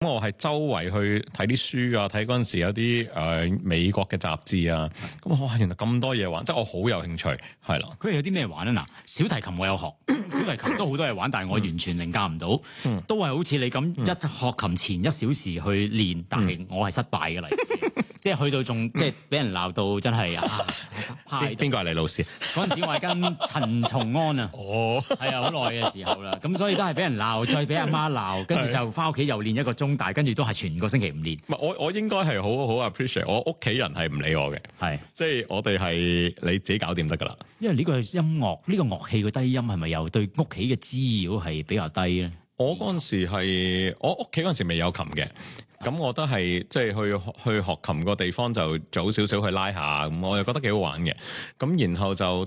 我係周圍去睇啲書啊，睇嗰陣時有啲美國嘅雜誌啊，咁哇原來咁多嘢玩，即係我好有興趣，係啦。 佢哋有啲咩玩咧？嗱，小提琴我有學，小提琴都好多嘢玩，但係我完全凌駕唔到，都係好似你咁一學琴前1小時去練，但係我係失敗嘅例子。即係去到仲即係俾人鬧到真係邊個係你老師？ 嗰陣時我係跟陳松安啊，係啊，好耐嘅時候啦。咁所以都係俾人鬧，再俾阿媽鬧，跟住就翻屋企又練1個鐘，但係跟住都係全個星期唔練。 我應該係好 appreciate， 我屋企人係唔理我嘅，係即係我哋係你自己搞掂得㗎啦。 因為呢個音樂呢個樂器嘅低音係咪又對屋企嘅滋擾係比較低咧？ 我嗰陣時係我屋企嗰陣時未有琴嘅。咁我都係即係去學琴個地方就早少少去拉下，咁我又覺得幾好玩嘅。咁然後就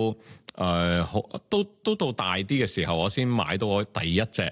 都到大啲嘅時候，我先買到我第一隻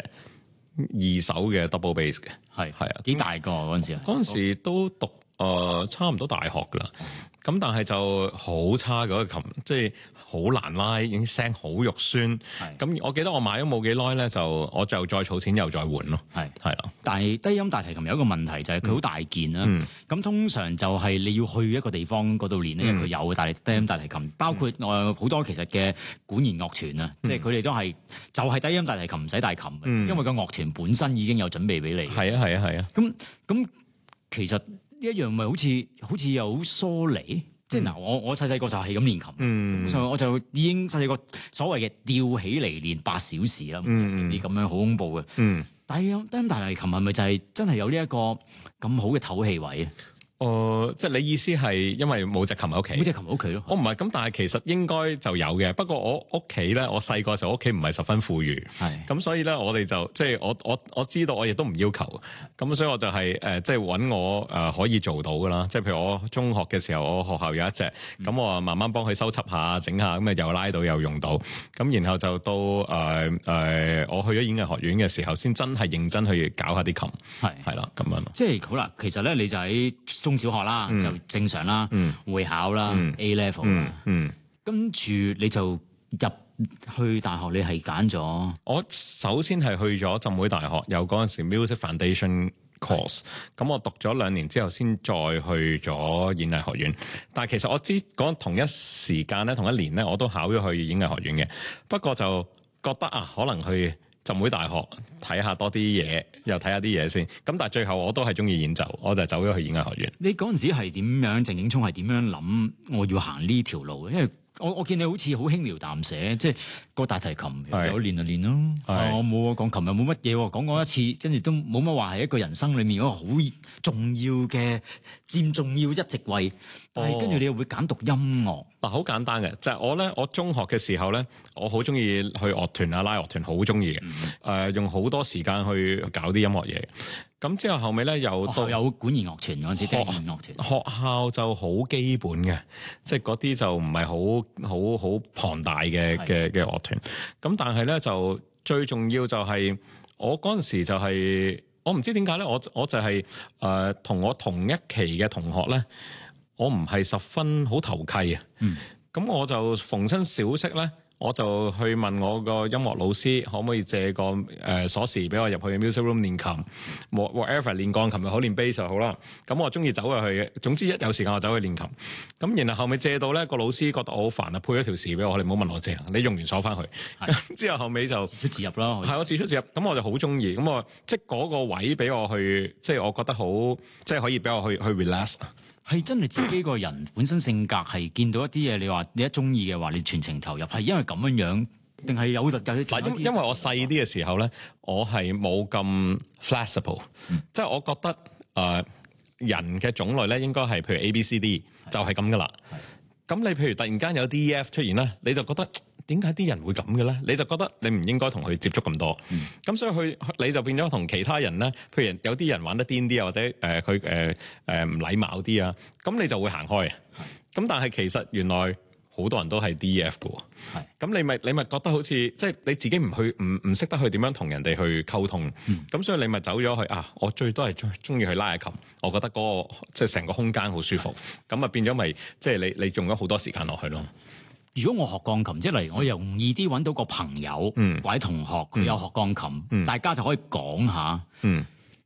2手嘅 double bass 嘅。係啊， 幾大個嗰陣時啊？ 嗰陣時都讀差唔多大學㗎啦。咁但係就好差嗰個琴，即係好難拉，已經聲好肉酸。咁我記得我買咗冇幾耐咧，我就再儲錢又再換咯。係啦。但係低音大提琴有一個問題就係佢好大件啦。咁通常就係你要去一個地方嗰度練咧，因為佢有低音大提琴，包括好多其實嘅管弦樂團啊，即係佢哋都係就係低音大提琴唔使帶琴，因為個樂團本身已經有準備俾你。 係啊。 咁其實呢一樣咪好似又好疏離，即係嗱，我細細個就係咁練琴，我就已經細細個所謂嘅吊起嚟練8小時啦，啲咁樣好恐怖嘅。低音大提琴係咪就係真係有呢一個咁好嘅唞氣位啊？ 即係你意思係因為冇隻琴喺屋企？ 冇隻琴喺屋企咯。 我唔係咁，但係其實應該就有嘅。不過我屋企咧，我細個時候屋企唔係十分富裕，咁所以咧我哋就即係我知道我亦都唔要求，咁所以我就係即係揾我可以做到噶啦。即係譬如我中學嘅時候，我學校有一隻，咁我慢慢幫佢修輯下、整下，咁又拉到又用到。咁然後就到我去咗演藝學院嘅時候，先真係認真去搞下啲琴，係啦咁樣。 即係好啦，其實咧你就喺中小學啦，就正常啦，會考啦，A level 啦，跟住你就入去大學，你係揀咗？我首先係去咗浸會大學，有嗰陣時 Music Foundation course，咁我讀咗2年之後，先再去咗演藝學院。但係其實我知講同一時間咧，同一年咧，我都考咗去演藝學院嘅。不過就覺得可能去浸會大學睇下多啲嘢，又睇下啲嘢先。咁但係最後我都係中意演奏，我就走咗去演藝學院。 你嗰陣時係點樣？鄭景聰係點樣諗？我要行呢條路，因為我見你好似好輕描淡寫，即係個大提琴有練就練咯。我冇鋼琴又冇乜嘢，講過一次，跟住都冇乜話係一個人生裏面嗰個好重要嘅佔重要一席位。但係跟住你又會揀讀音樂。 好簡單嘅，就係我中學嘅時候咧，我好中意去樂團啊，拉樂團好中意嘅。用好多時間去搞啲音樂嘢。咁之後後尾咧又有管弦樂團嗰陣時，管弦樂團學校就好基本嘅，即係嗰啲就唔係好龐大嘅樂團。咁但係咧就最重要就係我嗰陣時就係我唔知點解咧，我就係同我同一期嘅同學咧，我唔係十分好投契啊。咁我就逢親小息咧，我就去問我個音樂老師可唔可以借個鎖匙俾我入去 music room 練琴 whatever 練鋼琴又好練 bass 就好啦。咁我中意走入去嘅，總之一有時間我走去練琴。咁然後後尾借到咧，個老師覺得我好煩啊，配咗條匙俾我，你唔好問我借，你用完鎖翻去。之後後尾就自出自入咯。 係我自出自入，咁我就好中意。咁我即係嗰個位俾我去，即係我覺得好，即係可以俾我去 relax。 係真係自己個人本身性格係見到一啲嘢，你話你一中意嘅話，你全程投入，係因為咁樣，定係有因為我細啲嘅時候咧，我係冇咁 flexible，即係我覺得人嘅種類咧應該係譬如 A、B、C、D 就係咁噶啦。咁你譬如突然間有 D、F 出現咧，你就覺得點解啲人會咁嘅咧？你就覺得你唔應該同佢接觸咁多。咁所以你就變咗同其他人咧，譬如有啲人玩得癲啲啊，或者佢唔禮貌啲啊，咁你就會行開。咁但係其實原來好多人都係 D、F 嘅。咁你咪覺得好似即係你自己唔識得去點樣同人哋去溝通。咁所以你咪走咗去我最多係中意去拉下琴，我覺得嗰個即係成個空間好舒服。咁啊變咗咪即係你用咗好多時間落去咯。 如果我學鋼琴，即係例如我容易啲揾到個朋友或者同學佢有學鋼琴，大家就可以講下。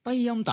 低音大